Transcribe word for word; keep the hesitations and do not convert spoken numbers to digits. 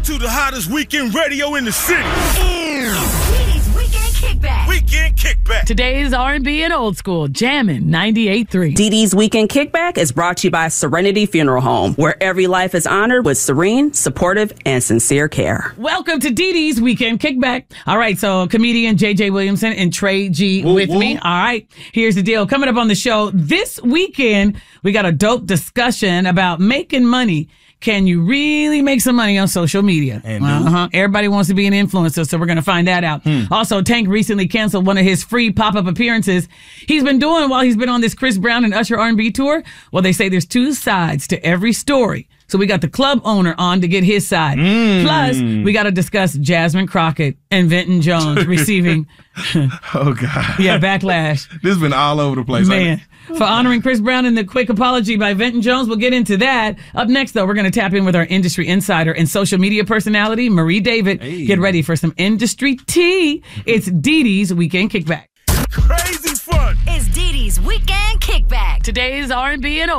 to the hottest weekend radio in the city. Dee Dee's Weekend Kickback. Weekend Kickback. Today's R and B and old school, Jammin' ninety-eight point three. Dee Dee's Weekend Kickback is brought to you by Serenity Funeral Home, where every life is honored with serene, supportive, and sincere care. Welcome to Dee Dee's Weekend Kickback. All right, so comedian J J Williamson and Trey G Woo, with woo. me. All right, here's the deal. Coming up on the show this weekend, we got a dope discussion about making money. Can you really make some money on social media? And do. Uh-huh. Everybody wants to be an influencer, so we're going to find that out. Hmm. Also, Tank recently canceled one of his free pop-up appearances he's been doing while he's been on this Chris Brown and Usher R and B tour. Well, they say there's two sides to every story. So we got the club owner on to get his side. Mm. Plus, we got to discuss Jasmine Crockett and Vinton Jones receiving, Oh, God. yeah, backlash. This has been all over the place. Man, for honoring Chris Brown and the quick apology by Vinton Jones. We'll get into that. Up next, though, we're going to tap in with our industry insider and social media personality, Marie David. Hey. Get ready for some industry tea. It's Dee Dee's Weekend Kickback. Crazy fun. It's Dee Dee's Weekend Kickback. Today's R and B and